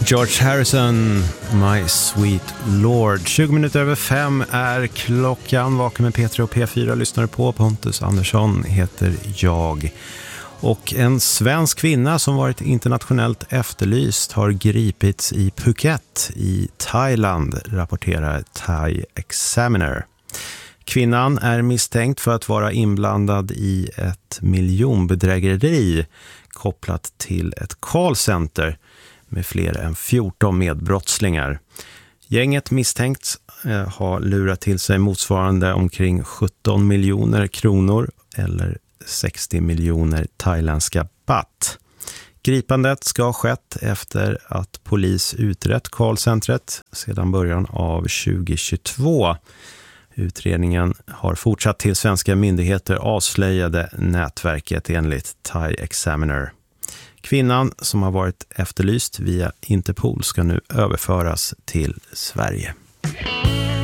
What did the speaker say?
George Harrison, My Sweet Lord. 20 minuter över 5 är klockan. Vaken med P3 och P4 lyssnar på. Pontus Andersson heter jag. Och en svensk kvinna som varit internationellt efterlyst har gripits i Phuket i Thailand, rapporterar Thai Examiner. Kvinnan är misstänkt för att vara inblandad i ett miljonbedrägeri kopplat till ett callcenter med fler än 14 medbrottslingar. Gänget misstänkt har lurat till sig motsvarande omkring 17 miljoner kronor eller 60 miljoner thailändska baht. Gripandet ska ha skett efter att polis utrett callcentret sedan början av 2022. Utredningen har fortsatt till svenska myndigheter avslöjade nätverket enligt Thai Examiner. Kvinnan som har varit efterlyst via Interpol ska nu överföras till Sverige.